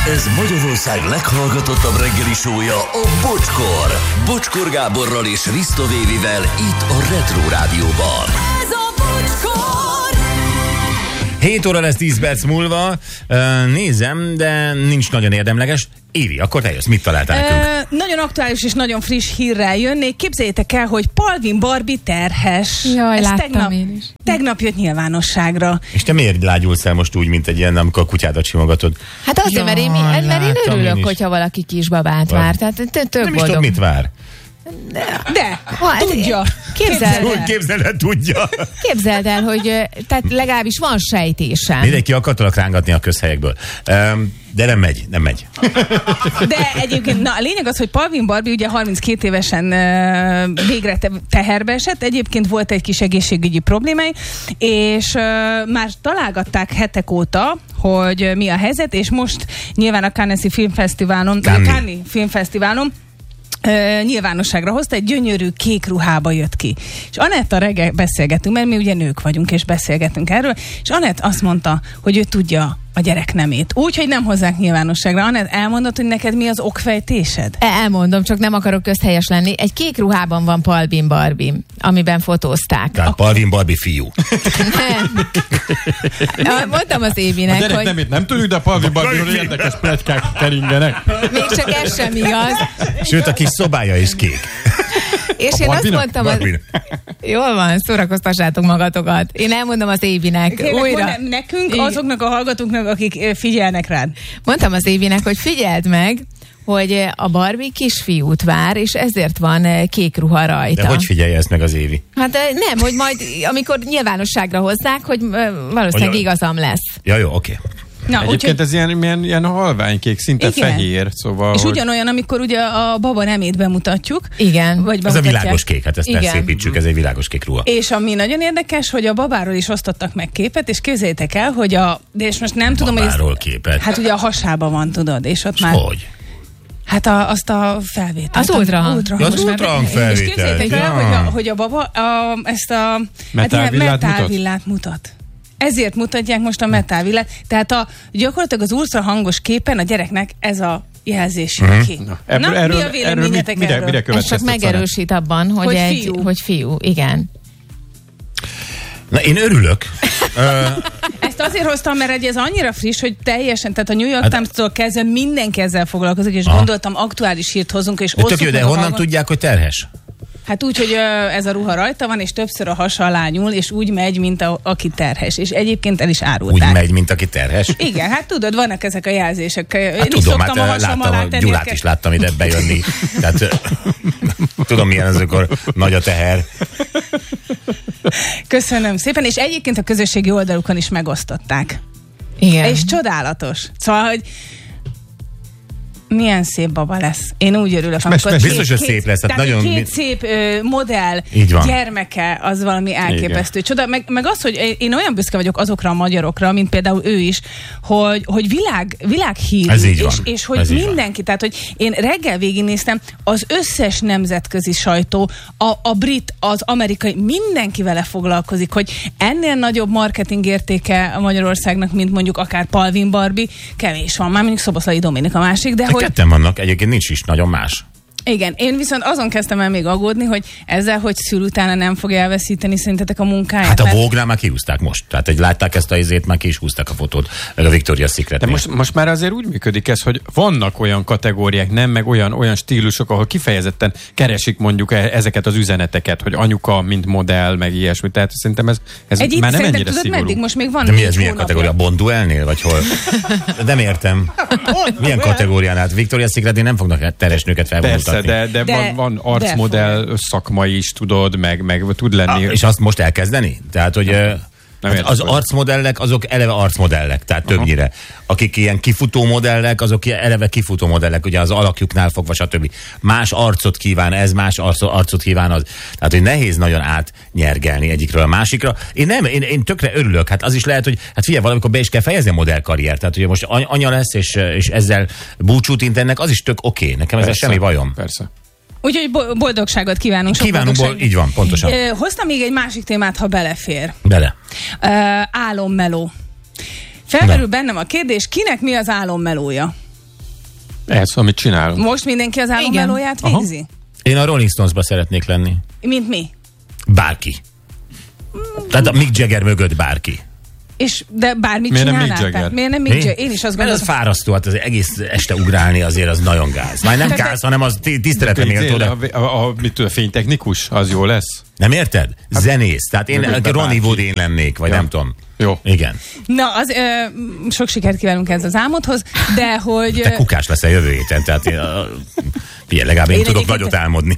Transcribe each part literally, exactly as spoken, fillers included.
Ez Magyarország leghallgatottabb reggeli show-ja, a Bocskor. Bocskor Gáborral és Risto Vévivel itt a Retro Rádióban. Ez a Bocskor! hét óra lesz tíz perc múlva. Nézem, de nincs nagyon érdemleges. Évi, akkor te jössz. Mit találtál nekünk? Ö, nagyon aktuális és nagyon friss hírrel jönnék. Képzeljétek el, hogy Palvin Barbie terhes. Jaj, Ez láttam tegnap, én is. tegnap jött nyilvánosságra. És te miért lágyulsz el most úgy, mint egy ilyen, amikor a kutyádat simogatod? Hát azért, mert én, Jaj, mert én láttam én örülök, is. hogyha valaki kisbabát vár. Tehát tök Nem is boldog. tudom, mit vár. De, Hát, tudja. Képzeld Úgy el, képzeld el, tudja. képzeld el, hogy ö, tehát legalábbis van sejtésem. Mindenki akartalak rángatni a közhelyekből. Um, de nem megy, nem megy. De egyébként, na a lényeg az, hogy Palvin Barbie ugye harminckét évesen uh, végre te- teherbe esett, egyébként volt egy kis egészségügyi problémái, és uh, már találgatták hetek óta, hogy uh, mi a helyzet, és most nyilván a Cannes-i Filmfesztiválon, Cannes. a Cannes Filmfesztiválon Uh, nyilvánosságra hozta, egy gyönyörű kék ruhába jött ki. És Anetta reggel beszélgetünk, mert mi ugye nők vagyunk, és beszélgetünk erről, és Anett azt mondta, hogy ő tudja a gyerek nemét. Úgy, hogy nem hozzák nyilvánosságra. Anett, elmondod, hogy neked mi az okfejtésed? Elmondom, csak nem akarok közhelyes lenni. Egy kék ruhában van Palvin Barbie, amiben fotózták. Tehát Palvin Barbie fiú. Nem. Mondtam az Évinek, A gyerek hogy nemét nem tudjuk, de a Palvin Barbie-ról érdekes pletykák keringenek. még csak ez sem igaz. Sőt, a kis szobája is kék. És A én azt Barbie-nak? mondtam, az... Barbie. Jól van, szórakoztassátok magatokat. Én elmondom az Évinek Kérlek, újra. mondd nekünk, Igen. azoknak a hallgatóknak, akik ö, figyelnek rád. Mondtam az Évinek, hogy figyeld meg, hogy a Barbie kisfiút vár, és ezért van eh, kék ruha rajta. De hogy figyelje ezt meg az Évi? Hát eh, nem, hogy majd, amikor nyilvánosságra hozzák, hogy eh, valószínűleg Hogy- igazam lesz. Ja, jó, oké. Na, Egyébként úgyhogy, ez ilyen, ilyen, ilyen halványkék, szinte Igen. fehér, szóval... és hogy- ugyanolyan, amikor ugye a baba nemét bemutatjuk. Igen. Vagy Ez a bemutatják. világos kék, hát ezt ne Igen. szépítsük, ez egy világos kék ruha. És ami nagyon érdekes, hogy a babáról is osztottak meg képet, és képzeljétek el, hogy a... De és most nem tudom, hogy... Babáról Ez, képet. hát ugye a hasában van, tudod, és ott És már... hogy? Hát a, azt a felvételt. Az ultrahang. Ja, az most már- ultrahang És felvételt, képzeljétek el, ja. hogy a, hogy a baba a, ezt a Metálvillát hát ilyen mutat? metálvillát mutat. Ezért mutatják most a metálvillát. Tehát a, gyakorlatilag az ultrahangos képen a gyereknek ez a jelzés jön ki. Na, Na, ebből, mi erről, a erről véleményetek mit, mire, erről? mire Ez csak következtetsz? megerősít abban, hogy, Hogy egy, fiú. hogy fiú, igen. Na, én örülök. Ö, Ezt azért hoztam, mert egy ez annyira friss, hogy teljesen, tehát a New York Hát- Times-tól kezdve mindenki ezzel foglalkozik, és Aha. gondoltam, aktuális hírt hozunk, és de tök osszuk jó, de meg a honnan hallgat- tudják, hogy terhes? Hát úgy, hogy ö, ez a ruha rajta van, és többször a hasa alá nyúl, és úgy megy, mint a, aki terhes. És egyébként el is Úgy árulták. megy, mint aki terhes? Igen, hát tudod, vannak ezek a jelzések. Én Hát is tudom, hát szoktam a hasam láttam, alá a tenni. Gyulát a is láttam ide bejönni. Tehát ö, tudom, milyen az, amikor nagy a teher. Köszönöm szépen, és egyébként a közösségi oldalukon is megosztották. Igen. És csodálatos. Szóval, hogy milyen szép baba lesz. Én úgy örülök, amikor mes- két- biztos, hogy két- szép lesz, tehát tehát nagyon két mi- szép ö, modell Így van. gyermeke, az valami elképesztő. Csoda, meg, meg az, hogy én olyan büszke vagyok azokra a magyarokra, mint például ő is, hogy, hogy világ, világhírű, Ez így és, van. és hogy Ez így mindenki, tehát hogy én reggel végignéztem, az összes nemzetközi sajtó, a, a brit, az amerikai, mindenki vele foglalkozik, hogy ennél nagyobb marketing értéke a Magyarországnak, mint mondjuk akár Palvin Barbie, kevés van. Már mondjuk Szoboszlai Dominik a másik, de De hogy ketten vannak, egyébként nincs is nagyon más. igen, én viszont azon kezdtem el még aggódni, hogy ezzel, hogy szül utána nem fogja elveszíteni szerintetek a munkáját. Hát a mert- Vogue-nál már kihúzták most. Tehát, hogy látták ezt a izét, már ki is húzták a fotót, meg a Victoria's Secret. De most, most már azért úgy működik ez, hogy vannak olyan kategóriák, nem, meg olyan, olyan stílusok, ahol kifejezetten keresik mondjuk e- ezeket az üzeneteket, hogy anyuka, mint modell, meg ilyesmi. Tehát szerintem ez, ez Egy itt már nem szerintem ennyire tudod, szigorú. meddig most még van De mi négy ez, milyen hónapja. kategória? Bonduelnél, vagy hol? Nem értem. Milyen kategóriánál? Victoria's Secretnél nem fognak teres nőket Persze, felvonultatni. de, de, De- van, van arcmodell szakmai is, tudod, meg, meg tud lenni. Ah, és azt most elkezdeni? Tehát, hogy ö, hát értem, az hogy- arcmodellek, azok eleve arcmodellek, tehát Aha. többnyire. Akik ilyen kifutó modellek, azok ilyen eleve kifutó modellek, ugye az alakjuknál fogva, stb. Más arcot kíván ez, más arcot, arcot kíván az. Tehát, hogy nehéz nagyon átnyergelni egyikről a másikra. Én nem, én, én tökre örülök. Hát az is lehet, hogy hát figyelj, valamikor be is kell fejezni a modellkarriert. Tehát, ugye most any- anya lesz, és, és ezzel búcsút intennek, az is tök oké. Okay. Nekem ezzel Persze, semmi bajom. Persze. Úgyhogy bo- boldogságot kívánunk. sok Kívánunk, boldogságot. így van, pontosan. Ö, Hoztam még egy másik témát, ha belefér. Bele. Uh, álommeló. Felmerül Na. bennem a kérdés, kinek mi az álommelója? Ez, amit csinálunk. Most mindenki az álommelóját végzi? Én a Rolling Stonesba szeretnék lenni. Mint mi? Bárki. Tehát a Mick Jagger mögött bárki. És de bármit miért csinálnál? Nem Mick Jagger? Miért nem Mick Jagger? Én is azt gondolom. Mert az fárasztó, hát az egész este ugrálni azért az nagyon gáz. Már nem gáz, hanem az tiszteletre méltó. A, a, a, mit tud, a fénytechnikus, az jó lesz? Nem érted? Zenész. Tehát én Ronnie Wood én lennék, vagy ja. nem tudom. Jó. Igen. Na, az, ö, sok sikert kívánunk ez az álmodhoz, de hogy... Te kukás leszel jövő héten, tehát én, figyelj, legalább én, én tudok nagyot te... álmodni.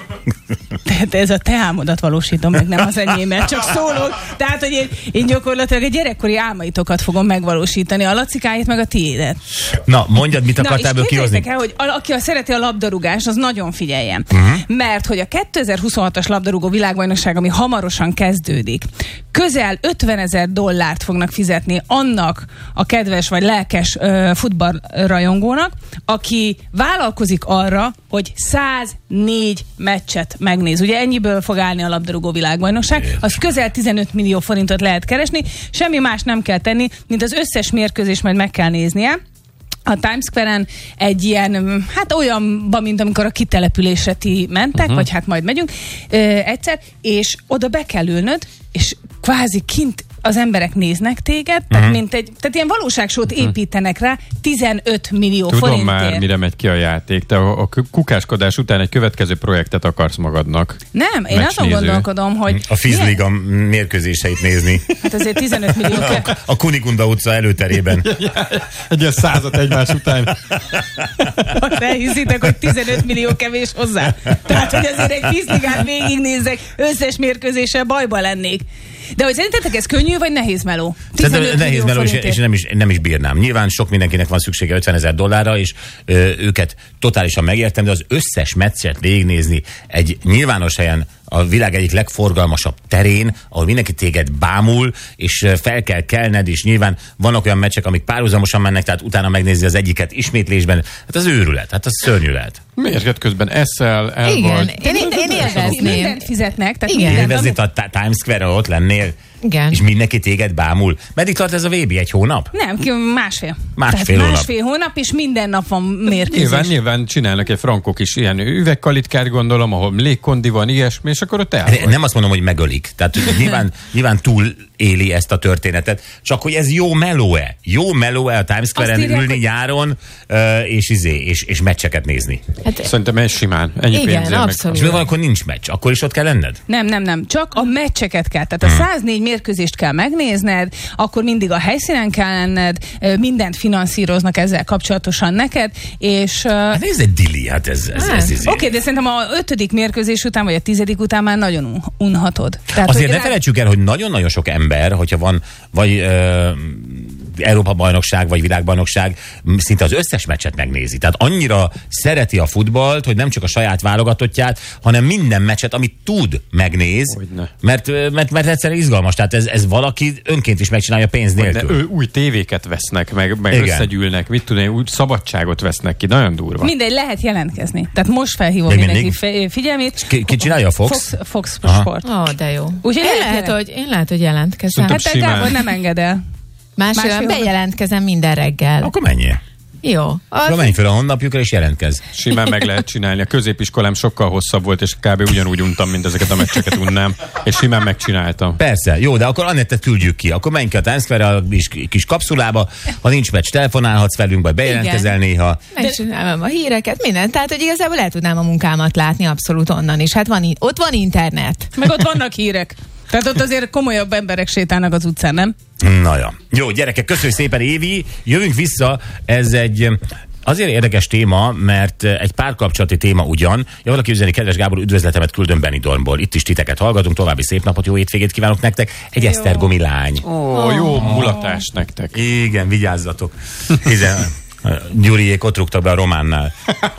Tehát ez a te álmodat valósítom meg, nem az enyémet, csak szólok. Tehát, hogy én, én gyakorlatilag a gyerekkori álmaitokat fogom megvalósítani, a Lacikáit meg a tiédet. Na, mondjad, mit akartál ebből kihozni? Na, és hogy aki a szereti a labdarúgás, az nagyon figyeljen. Uh-huh. Mert, hogy a kétezer-huszonhatos labdarúgó világbajnokság, ami hamarosan kezdődik, közel ötvenezer dollárt fognak fizetni annak a kedves vagy lelkes ö, futballrajongónak, aki vállalkozik arra, hogy száznégy meccset megnéz. Ugye ennyiből fog állni a labdarúgó világbajnokság, az közel tizenöt millió forintot lehet keresni, semmi más nem kell tenni, mint az összes mérkőzést majd meg kell néznie. A Times Square-en egy ilyen, hát olyanban, mint amikor a kitelepülésre ti mentek, uh-huh. vagy hát majd megyünk ö, egyszer, és oda be kell ülnöd, és kvázi kint az emberek néznek téged, uh-huh. tehát, mint egy, tehát ilyen valóságsót uh-huh. építenek rá tizenöt millió Tudom forintért. Tudom már, mire megy ki a játék. Te a, a kukáskodás után egy következő projektet akarsz magadnak. Nem, én azon gondolkodom, hogy... A Fizliga mérkőzéseit nézni. Hát azért tizenöt millió... A, a Kunigunda utca előterében. Egy ilyen százat egymás után. Azt elhiszitek, hogy tizenöt millió kevés hozzá. Tehát, hogy azért egy Fizligát végignézzek, összes mérkőzéssel bajba lennék. De hogy szerintetek ez könnyű, vagy nehéz meló? Nehéz meló, és, és nem, is, nem is bírnám. Nyilván sok mindenkinek van szüksége ötvenezer dollárra, és ö, őket totálisan megértem, de az összes meccset végignézni egy nyilvános helyen, a világ egyik legforgalmasabb terén, ahol mindenki téged bámul, és fel kell kelned, és nyilván vannak olyan meccsek, amik párhuzamosan mennek, tehát utána megnézni az egyiket ismétlésben. Hát az őrület, hát az szörnyű lehet. Miért közben eszel, el igen, vagy? én, én, én élvezném. Mindent fizetnek. Tehát igen. mindent, Élvezni a Times Square-re ott lennél, igen. és mindenki téged bámul. Meddig tart ez a vé bé? Egy hónap? Nem, másfél. Másfél hónap. Másfél hónap, és minden nap van mérkőzés. Nyilván, nyilván csinálnak egy frankok is ilyen üvegkalitkát, gondolom, ahol légkondi van, ilyesmi, és akkor ott el. Nem azt mondom, hogy megölik. Tehát nyilván, nyilván túl éli ezt a történetet. Csak hogy ez jó meló-e? Jó meló-e a Times Square-en ülni hogy... nyáron, uh, és, izé, és, és meccseket nézni? Hát, szerintem ez simán. Ennyi igen, pénzért abszolút. És mi van, akkor nincs meccs? Akkor is ott kell lenned? Nem, nem, nem. Csak a meccseket kell. Tehát a száznégy mérkőzést kell megnézned, akkor mindig a helyszínen kell lenned, mindent finanszíroznak ezzel kapcsolatosan neked, és... Hát ez egy dili, hát ez... ez, ez, ez Oké, okay, de szerintem a ötödik mérkőzés után, vagy a tizedik után már nagyon unhatod. Tehát, azért ne rá... felejtsük el, hogy nagyon-nagyon sok ember, hogyha van vagy ö, Európa-bajnokság, vagy világbajnokság, szinte az összes meccset megnézi. Tehát annyira szereti a futballt, hogy nem csak a saját válogatottját, hanem minden meccset, amit tud, megnéz, mert, mert, mert egyszerűen izgalmas. Tehát ez, ez valaki önként is megcsinálja pénz nélkül. De ő új tévéket vesznek, meg, meg összegyűlnek, mit tudom, új szabadságot vesznek ki, nagyon durva. Mindegy, lehet jelentkezni. Tehát most felhívom Még mindenki mindig? figyelmét. Ki, ki csinálja a Fox? Fox, Fox Sport. Ó, oh, de jó. Úgy, én, lehet, hogy, én lehet, hogy jelentkezem. Hát te Gábor nem enged el. Másfél bejelentkezem minden reggel. Akkor menjél. Jó. Az... menj fel a honlapjukra és jelentkez. Simán meg lehet csinálni. A középiskolám sokkal hosszabb volt, és kb. Ugyanúgy untam, mint ezeket a meccseket unnám. És simán megcsináltam. Persze, jó, de akkor Annettet küldjük ki. Akkor menj ki a Times Square-re a kis, kis kapszulába. Ha nincs meccs, telefonálhatsz velünk, vagy bejelentkezel néha. Megcsinálom a híreket, mindent. Tehát, hogy igazából el tudnám a munkámat látni abszolút onnan is. Hát van, ott van internet. Meg ott vannak hírek. Tehát ott azért komolyabb emberek sétálnak az utcán, nem? Na ja. Jó, gyerekek, köszönjük szépen, Évi. Jövünk vissza, ez egy... Azért érdekes téma, mert egy párkapcsolati téma ugyan. Ja, valaki üzeni, kedves Gábor, üdvözletemet küldöm Benidormból. Itt is titeket hallgatunk, további szép napot, jó étvégét kívánok nektek. Egy jó. Esztergomi lány. Ó, oh, jó mulatás nektek. Igen, vigyázzatok. Tizen... Gyuriék ott rúgtak be a Románnál.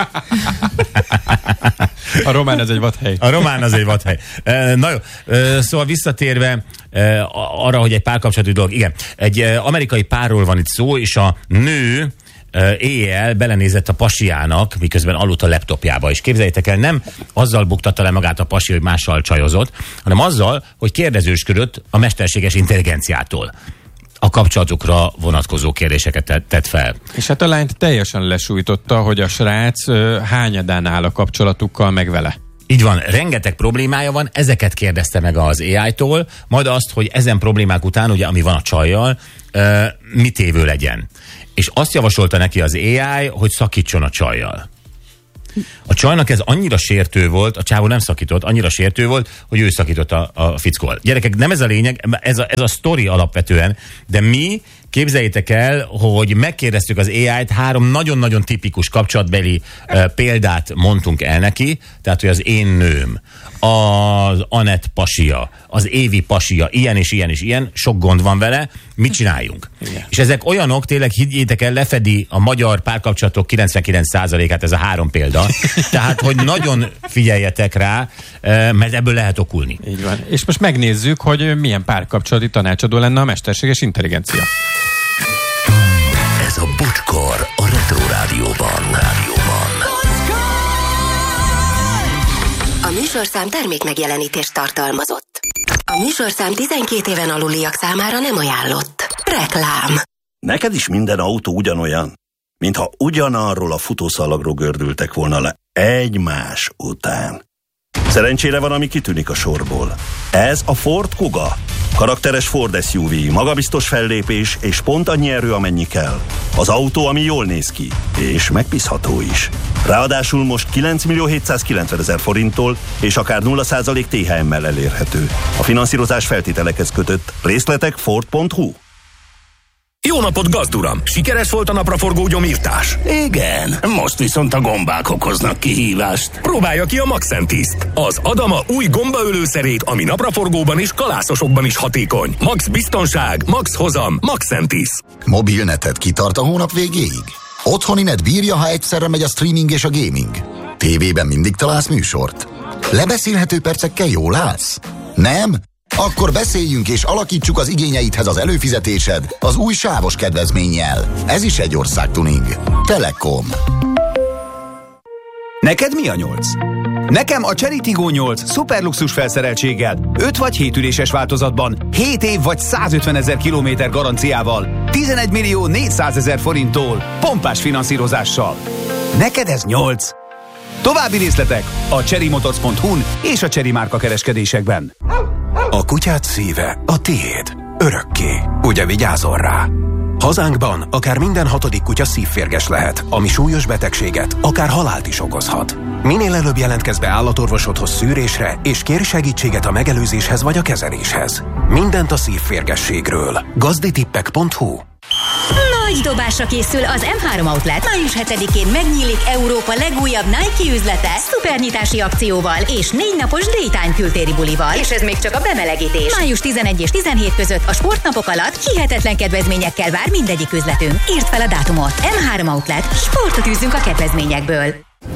A Román ez egy vadhely. A Román az egy vadhely. Na jó, szóval visszatérve arra, hogy egy párkapcsolati dolog. Igen, egy amerikai párról van itt szó, és a nő éjjel belenézett a pasiának, miközben aludt a laptopjába. És képzeljétek el, nem azzal buktatta le magát a pasi, hogy mással csajozott, hanem azzal, hogy kérdezősködött a mesterséges intelligenciától. a kapcsolatokra vonatkozó kérdéseket tett fel. És hát a lányt teljesen lesújtotta, hogy a srác uh, hányadán áll a kapcsolatukkal meg vele. Így van, rengeteg problémája van, ezeket kérdezte meg az á í-tól, majd azt, hogy ezen problémák után, ugye, ami van a csajjal, uh, mit évő legyen. És azt javasolta neki az á í, hogy szakítson a csajjal. A csajnak ez annyira sértő volt, a csávó nem szakított, annyira sértő volt, hogy ő szakított a, a fickóval. Gyerekek, nem ez a lényeg, ez a, ez a sztori alapvetően, de mi, képzeljétek el, hogy megkérdeztük az á í-t, három nagyon-nagyon tipikus kapcsolatbeli uh, példát mondtunk el neki, tehát, hogy az én nőm, az Anett pasia, az Évi pasia, ilyen és ilyen és ilyen, sok gond van vele, mit csináljunk? Igen. És ezek olyanok, tényleg higgyétek el, lefedi a magyar párkapcsolatok kilencvenkilenc százalékát ez a három példa. Tehát, hogy nagyon figyeljetek rá, mert ebből lehet okulni. Így van. És most megnézzük, hogy milyen párkapcsolati tanácsadó lenne a mesterséges intelligencia. Ez a Bocskor a Retro Rádióban. Rádióban. A műsorszám termék megjelenítést tartalmazott. A műsorszám tizenkét éven aluliak számára nem ajánlott. Reklám. Neked is minden autó ugyanolyan, mintha ugyanarról a futószalagról gördültek volna le egymás után. Szerencsére van, ami kitűnik a sorból. Ez a Ford Kuga. Karakteres Ford es u vé, magabiztos fellépés és pont annyi erő, amennyi kell. Az autó, ami jól néz ki, és megbízható is. Ráadásul most kilenc millió hétszázkilencvenezer forinttól és akár nulla százalék té há em-mel elérhető. A finanszírozás feltételekhez kötött. Részletek ford pont hu. Jó napot, gazduram! Sikeres volt a napraforgó gyomírtás? Igen, most viszont a gombák okoznak kihívást. Próbálja ki a Maxentiszt, az Adama új gombaölőszerét, ami napraforgóban és kalászosokban is hatékony. Max biztonság, max hozam, Maxentiszt. Mobilneted kitart a hónap végéig? Otthoni net bírja, ha egyszerre megy a streaming és a gaming? Tévében mindig találsz műsort? Lebeszélhető percekkel jól állsz? Nem? Akkor beszéljünk és alakítsuk az igényeidhez az előfizetésed az új sávos kedvezménnyel. Ez is egy országtuning. Telekom. Neked mi a nyolc? Nekem a Chery Tiggo nyolc szuperluxus felszereltséggel, öt vagy hét üléses változatban, hét év vagy százötvenezer kilométer garanciával, tizenegy millió négyszázezer forinttól, pompás finanszírozással. Neked ez nyolc. További részletek a chery motors pont hu-n és a Chery márka kereskedésekben. A kutyád szíve a tiéd. Örökké. Ugye vigyázol rá? Hazánkban akár minden hatodik kutya szívférges lehet, ami súlyos betegséget, akár halált is okozhat. Minél előbb jelentkezz be állatorvosodhoz szűrésre, és kérj segítséget a megelőzéshez vagy a kezeléshez. Mindent a szívférgességről. gazditippek pont hu. Nagy dobásra készül az em három Outlet. május hetedikén megnyílik Európa legújabb Nike üzlete szupernyitási akcióval és négy napos Daytime kültéri bulival. És ez még csak a bemelegítés. május tizenegy és tizenhét között a sportnapok alatt hihetetlen kedvezményekkel vár mindegyik üzletünk. Írd fel a dátumot. em három Outlet. Sportot űzzünk a kedvezményekből.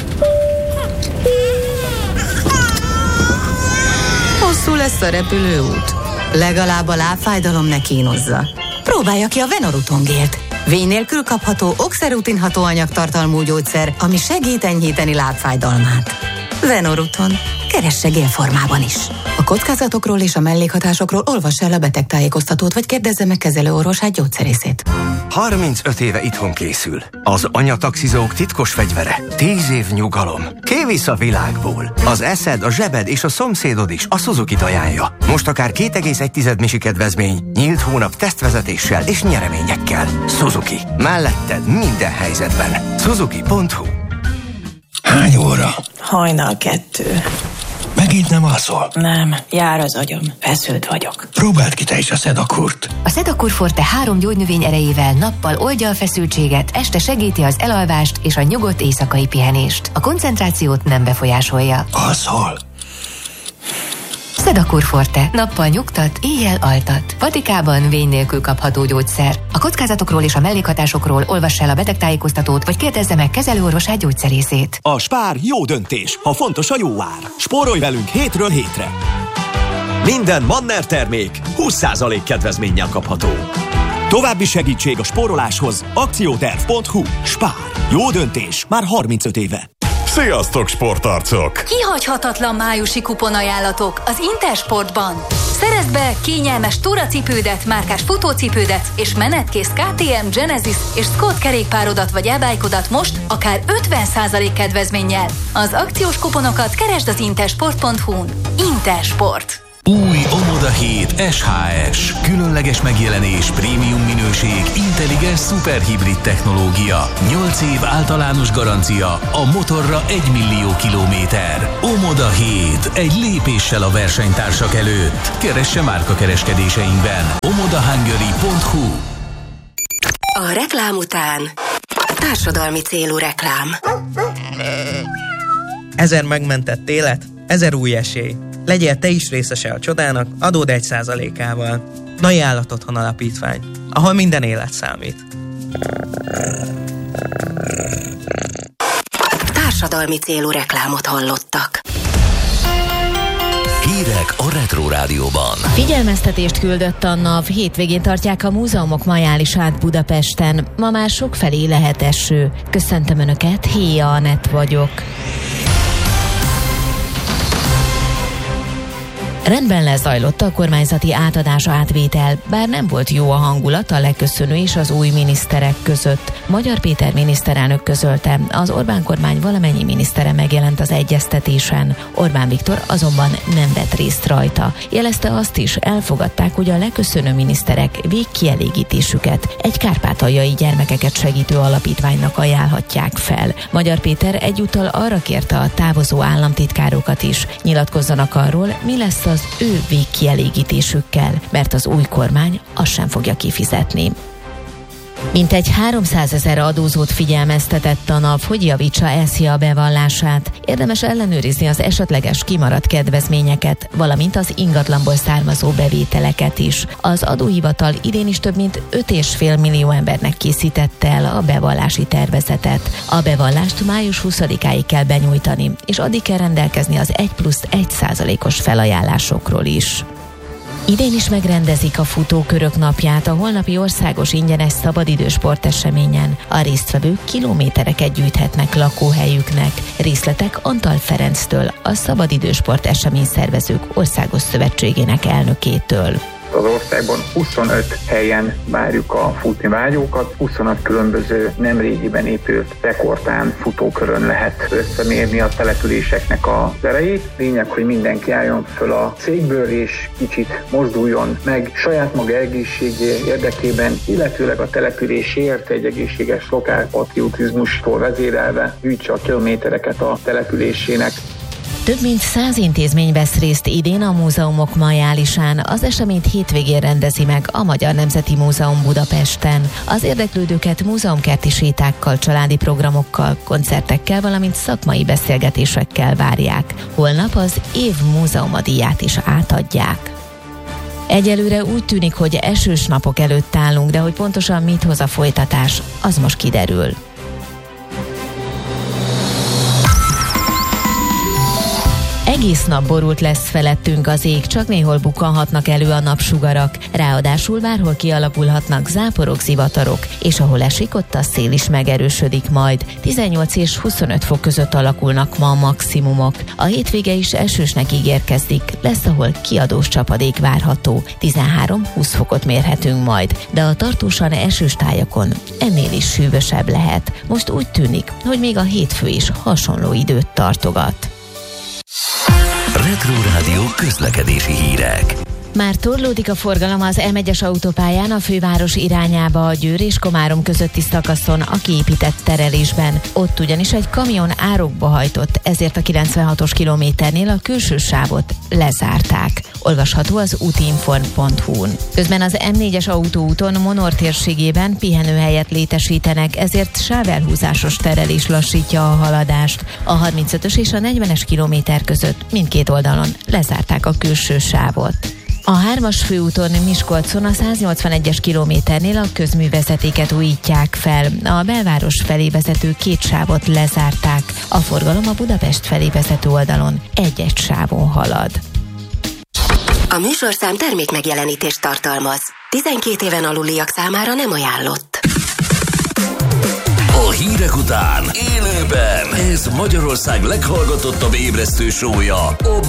Hosszú lesz a repülőút. Legalább a lábfájdalom ne kínozza. Próbálja ki a Venoruton gélt. Vény nélkül kapható oxerutin hatóanyagtartalmú gyógyszer, ami segít enyhíteni lábfájdalmát. Venoruton. Keresse gélformában is. A kockázatokról és a mellékhatásokról olvass el a betegtájékoztatót, vagy kérdezze meg kezelőorvosát, gyógyszerészét. harmincöt éve itthon készül. Az anyataxizók titkos fegyvere. tíz év nyugalom. Kivisz a világból. Az eszed, a zsebed és a szomszédod is a Suzuki-t ajánlja. Most akár két egész egy misi kedvezmény, nyílt hónap tesztvezetéssel és nyereményekkel. Suzuki. Melletted minden helyzetben. Suzuki pont hu. Hány óra? Hajnal kettő. Megint nem alszol? Nem, jár az agyam. Feszült vagyok. Próbáld ki te is a Sedakurt. A Sedakur Forte három gyógynövény erejével nappal oldja a feszültséget, este segíti az elalvást és a nyugodt éjszakai pihenést. A koncentrációt nem befolyásolja. Alszol? Sedakur Forte. Nappal nyugtat, éjjel altat. Patikában vény nélkül kapható gyógyszer. A kockázatokról és a mellékhatásokról olvass el a betegtájékoztatót, vagy kérdezze meg kezelőorvosát, gyógyszerészét. A Spár jó döntés, ha fontos a jó ár. Spórolj velünk hétről hétre. Minden Manner termék húsz százalék kedvezménnyel kapható. További segítség a spóroláshoz akcióterv pont hu. Spár. Jó döntés már harmincöt éve. Sziasztok, sportarcok! Kihagyhatatlan májusi kuponajánlatok az Intersportban. Szerezd be kényelmes túracipődet, márkás futócipődet és menetkész ká té em, Genesis és Scott kerékpárodat vagy e-bike-odat most akár ötven százalék kedvezménnyel. Az akciós kuponokat keresd az intersport pont hu-n. Intersport. Új Omoda hét es há es. Különleges megjelenés, prémium minőség, intelligens szuperhibrid technológia. nyolc év általános garancia, a motorra egy millió kilométer. Omoda hét. Egy lépéssel a versenytársak előtt. Keresse márkakereskedéseinkben. omodahungary pont hu. A reklám után társadalmi célú reklám. Ezer megmentett élet, ezer új esély. Legyél te is részese a csodának, adód egy százalékával. Nai Állatotthon Alapítvány, ahol minden élet számít. Társadalmi célú reklámot hallottak. Hírek a Retro Rádióban. Figyelmeztetést küldött a NAV, hétvégén tartják a múzeumok majálisát Budapesten. Ma már sokfelé lehet eső. Köszöntöm Önöket, Héja Anett vagyok. Rendben lezajlott a kormányzati átadás átvétel, bár nem volt jó a hangulat a leköszönő és az új miniszterek között. Magyar Péter miniszterelnök közölte, az Orbán kormány valamennyi minisztere megjelent az egyeztetésen. Orbán Viktor azonban nem vett részt rajta. Jelezte azt is, elfogadták, hogy a leköszönő miniszterek végkielégítésüket egy kárpátaljai gyermekeket segítő alapítványnak ajánlhatják fel. Magyar Péter egyúttal arra kérte a távozó államtitkárokat is, nyilatkozzanak arról, mi lesz az ő végkielégítésükkel, mert az új kormány azt sem fogja kifizetni. Mintegy háromszázezer adózót figyelmeztetett a NAV, hogy javítsa e es zé á bevallását. Érdemes ellenőrizni az esetleges kimaradt kedvezményeket, valamint az ingatlanból származó bevételeket is. Az adóhivatal idén is több mint öt egész öt millió embernek készítette el a bevallási tervezetet. A bevallást május huszadikáig kell benyújtani, és addig kell rendelkezni az egy plusz egy százalékos felajánlásokról is. Idén is megrendezik a futókörök napját a holnapi országos ingyenes szabadidős sporteseményen. A résztvevők kilométereket gyűjthetnek lakóhelyüknek. Részletek Antal Ferenctől, a Szabadidős Sport Esemény Szervezők Országos Szövetségének elnökétől. Az országban huszonöt helyen várjuk a futni vágyókat, huszonöt különböző nemrégiben épült rekordtán futókörön lehet összemérni a településeknek az erejét. Lényeg, hogy mindenki álljon föl a székből és kicsit mozduljon meg saját maga egészségé érdekében, illetőleg a településért egy egészséges lokálpatriotizmustól vezérelve gyűjtse a kilométereket a településének. Több mint száz intézmény vesz részt idén a múzeumok majálisán. Az eseményt hétvégén rendezi meg a Magyar Nemzeti Múzeum Budapesten. Az érdeklődőket múzeumkerti sétákkal, családi programokkal, koncertekkel, valamint szakmai beszélgetésekkel várják. Holnap az év múzeumadíját is átadják. Egyelőre úgy tűnik, hogy esős napok előtt állunk, de hogy pontosan mit hoz a folytatás, az most kiderül. Egész nap borult lesz felettünk az ég, csak néhol bukkanhatnak elő a napsugarak. Ráadásul bárhol kialakulhatnak záporok, zivatarok, és ahol esik, ott a szél is megerősödik majd. tizennyolc és huszonöt fok között alakulnak ma a maximumok. A hétvége is esősnek ígérkezik, lesz, ahol kiadós csapadék várható. tizenhárom-húsz fokot mérhetünk majd, de a tartósan esős tájakon ennél is sűvösebb lehet. Most úgy tűnik, hogy még a hétfő is hasonló időt tartogat. Retro Rádió közlekedési hírek. Már torlódik a forgalom az em egyes autópályán a főváros irányába a Győr és Komárom közötti szakaszon a kiépített terelésben. Ott ugyanis egy kamion árokba hajtott, ezért a kilencvenhatos kilométernél a külső sávot lezárták. Olvasható az útinform pont hu-n. Közben az em négyes autóúton Monor térségében pihenőhelyet létesítenek, ezért sávelhúzásos terelés lassítja a haladást. A harmincötös és a negyvenes kilométer között mindkét oldalon lezárták a külső sávot. A hármas főúton Miskolcon a száznyolcvanegyes kilométernél a közművezetéket újítják fel. A belváros felé vezető két sávot lezárták. A forgalom a Budapest felé vezető oldalon egy-egy sávon halad. A műsorszám termék megjelenítést tartalmaz. tizenkét éven aluliak számára nem ajánlott. A hírek után élőben ez Magyarország leghallgatottabb ébresztő show-ja, a